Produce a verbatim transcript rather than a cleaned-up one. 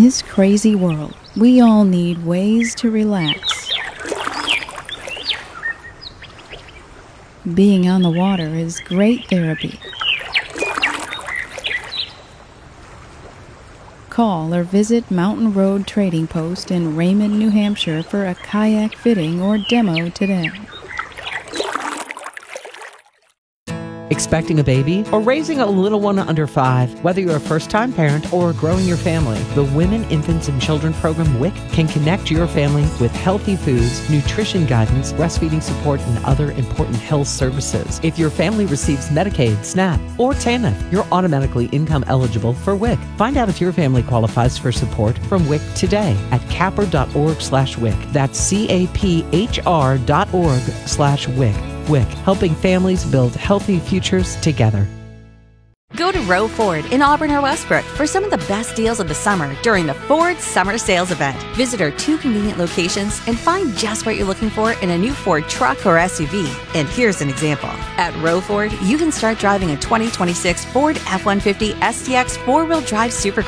this crazy world, we all need ways to relax. Being on the water is great therapy. Call or visit Mountain Road Trading Post in Raymond, New Hampshire for a kayak fitting or demo today. Expecting a baby or raising a little one under five, whether you're a first-time parent or growing your family, the Women, Infants, and Children program W I C can connect your family with healthy foods, nutrition guidance, breastfeeding support, and other important health services. If your family receives Medicaid, SNAP, or TANF, you're automatically income eligible for W I C. Find out if your family qualifies for support from W I C today at capper.org slash W I C. That's C-A-P-H-R dot org slash W I C. W I C, helping families build healthy futures together. Go to Row Ford in Auburn or Westbrook for some of the best deals of the summer during the Ford Summer Sales Event. Visit our two convenient locations and find just what you're looking for in a new Ford truck or S U V. And here's an example. At Row Ford, you can start driving a twenty twenty-six Ford F one fifty S T X four-wheel drive Super